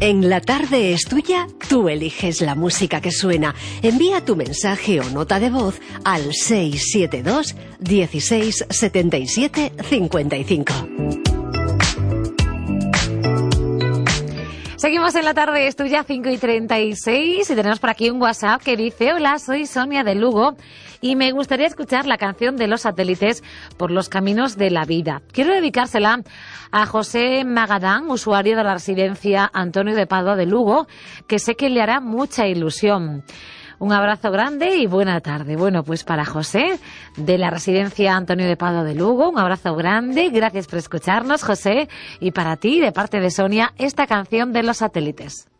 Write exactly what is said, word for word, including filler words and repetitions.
En La Tarde es Tuya, tú eliges la música que suena. Envía tu mensaje o nota de voz al seis siete dos, dieciséis, setenta y siete, cincuenta y cinco. Seguimos en La Tarde es Tuya, cinco y treinta y seis, y tenemos por aquí un WhatsApp que dice: hola, soy Sonia de Lugo y me gustaría escuchar la canción de Los Satélites, Por los caminos de la vida. Quiero dedicársela a José Magadán, usuario de la residencia Antonio de Padua de Lugo, que sé que le hará mucha ilusión. Un abrazo grande y buena tarde. Bueno, pues para José, de la residencia Antonio de Padua de Lugo, un abrazo grande. Gracias por escucharnos, José. Y para ti, de parte de Sonia, esta canción de Los Satélites.